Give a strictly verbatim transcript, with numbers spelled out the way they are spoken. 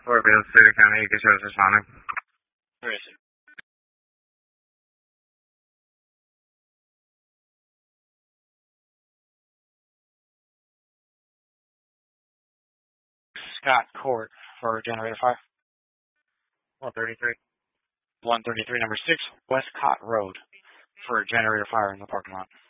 Fort Bill, City County, you can show us responding. Where is it? Scott Court for generator fire. one thirty-three. one thirty-three, number six, Westcott Road for generator fire in the parking lot.